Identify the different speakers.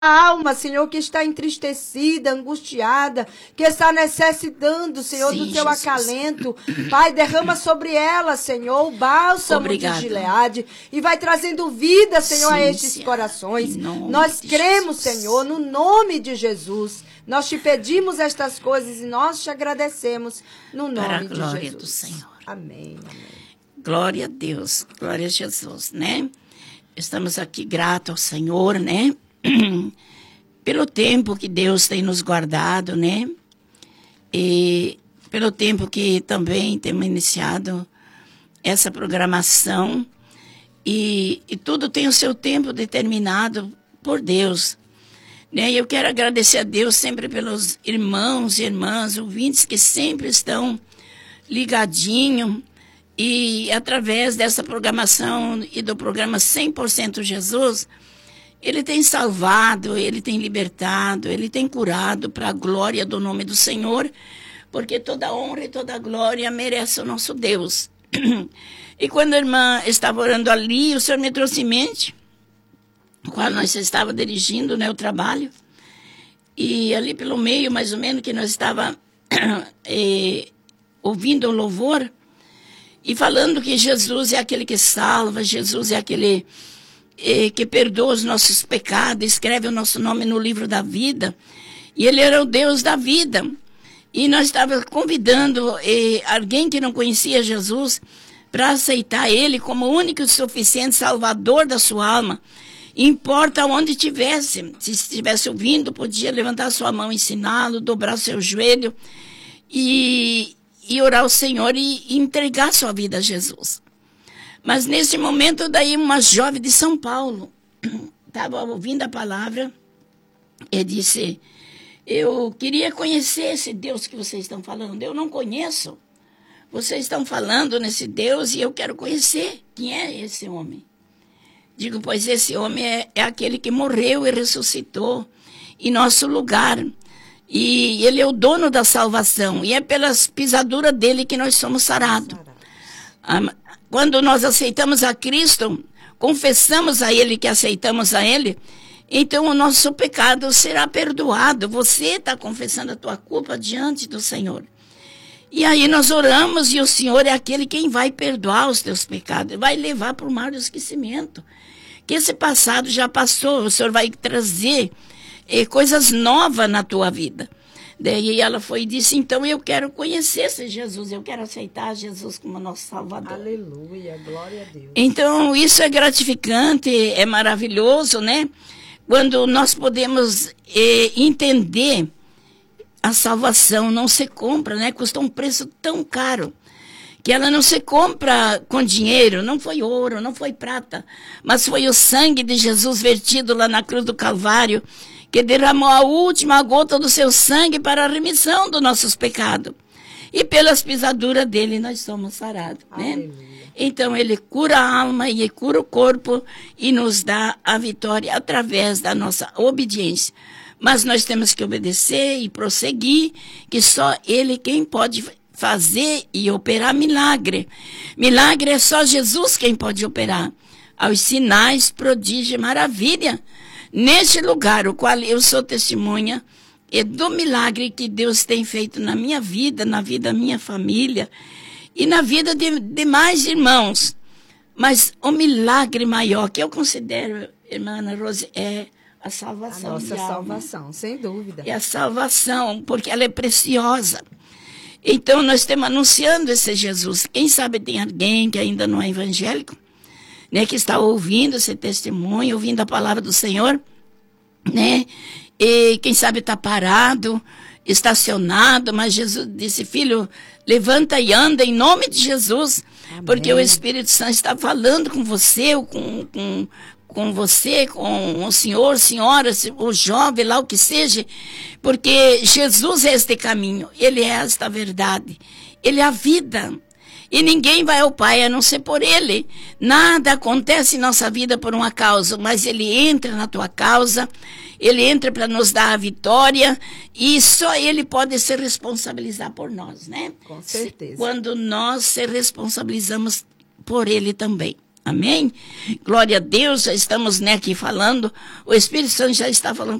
Speaker 1: alma, Senhor, que está entristecida, angustiada, que está necessitando, Senhor,
Speaker 2: Sim,
Speaker 1: do teu
Speaker 2: Jesus.
Speaker 1: acalento. Pai, derrama sobre ela, Senhor, o bálsamo
Speaker 2: Obrigada.
Speaker 1: de Gileade e vai trazendo vida, Senhor, a
Speaker 2: Sim,
Speaker 1: estes
Speaker 2: Senhor.
Speaker 1: corações.
Speaker 2: Em nome
Speaker 1: Nós
Speaker 2: de
Speaker 1: cremos,
Speaker 2: Jesus.
Speaker 1: Senhor, no nome de Jesus. Nós te pedimos estas coisas e nós te agradecemos no
Speaker 2: Para a
Speaker 1: nome de
Speaker 2: glória
Speaker 1: Jesus.
Speaker 2: do Senhor.
Speaker 1: Amém, amém.
Speaker 2: Glória a Deus, glória a Jesus, né? Estamos aqui gratos ao Senhor, né? Pelo tempo que Deus tem nos guardado, né? E pelo tempo que também temos iniciado essa programação. E tudo tem o seu tempo determinado por Deus, né? E eu quero agradecer a Deus sempre pelos irmãos e irmãs, ouvintes que sempre estão ligadinhos. E através dessa programação e do programa 100% Jesus, ele tem salvado, ele tem libertado, ele tem curado para a glória do nome do Senhor, porque toda honra e toda glória merece o nosso Deus. E quando a irmã estava orando ali, o Senhor me trouxe em mente, qual nós estávamos dirigindo, né, o trabalho, e ali pelo meio, mais ou menos, que nós estávamos ouvindo o louvor, e falando que Jesus é aquele que salva, Jesus é aquele que perdoa os nossos pecados, escreve o nosso nome no livro da vida. E ele era o Deus da vida. E nós estávamos convidando alguém que não conhecia Jesus para aceitar ele como o único e suficiente salvador da sua alma. Importa onde estivesse. Se estivesse ouvindo, podia levantar sua mão, ensiná-lo, dobrar seu joelho e orar ao Senhor e entregar sua vida a Jesus. Mas nesse momento, daí uma jovem de São Paulo estava ouvindo a palavra e disse: eu queria conhecer esse Deus que vocês estão falando. Eu não conheço. Vocês estão falando nesse Deus e eu quero conhecer. Quem é esse homem? Digo, pois esse homem é aquele que morreu e ressuscitou em nosso lugar. E ele é o dono da salvação. E é pelas pisaduras dele que nós somos sarados. Quando nós aceitamos a Cristo, confessamos a ele que aceitamos a ele, então o nosso pecado será perdoado. Você está confessando a tua culpa diante do Senhor. E aí nós oramos e o Senhor é aquele quem vai perdoar os teus pecados. Vai levar para o mar do esquecimento. Que esse passado já passou. O Senhor vai trazer coisas novas na tua vida. Daí ela foi e disse: então eu quero conhecer esse Jesus, eu quero aceitar Jesus como nosso Salvador.
Speaker 1: Aleluia, glória a Deus.
Speaker 2: Então isso é gratificante, é maravilhoso, né? Quando nós podemos entender a salvação não se compra, né? Custa um preço tão caro que ela não se compra com dinheiro, não foi ouro, não foi prata, mas foi o sangue de Jesus vertido lá na cruz do Calvário, que derramou a última gota do seu sangue para a remissão dos nossos pecados. E pelas pisaduras dele nós somos sarados, né?
Speaker 1: Aleluia.
Speaker 2: Então ele cura a alma e cura o corpo e nos dá a vitória através da nossa obediência. Mas nós temos que obedecer e prosseguir, que só ele quem pode fazer e operar milagre. Milagre é só Jesus quem pode operar. Aos sinais, prodígio e maravilha. Neste lugar, o qual eu sou testemunha, é do milagre que Deus tem feito na minha vida, na vida da minha família e na vida de demais irmãos. Mas o milagre maior que eu considero, irmã Ana Rose, é a salvação.
Speaker 1: A nossa salvação, sem dúvida.
Speaker 2: É a salvação, porque ela é preciosa. Então, nós estamos anunciando esse Jesus. Quem sabe tem alguém que ainda não é evangélico, né, que está ouvindo esse testemunho, ouvindo a palavra do Senhor, né? E quem sabe está parado, estacionado, mas Jesus disse: filho, levanta e anda em nome de Jesus. Amém. Porque o Espírito Santo está falando com você, com você, com o senhor, senhora, o jovem lá, o que seja, porque Jesus é este caminho, ele é esta verdade, ele é a vida. E ninguém vai ao Pai a não ser por ele. Nada acontece em nossa vida por uma causa, mas ele entra na tua causa, ele entra para nos dar a vitória, e só ele pode se responsabilizar por nós, né?
Speaker 1: Com certeza.
Speaker 2: Quando nós se responsabilizamos por ele também. Amém? Glória a Deus, já estamos aqui falando, o Espírito Santo já está falando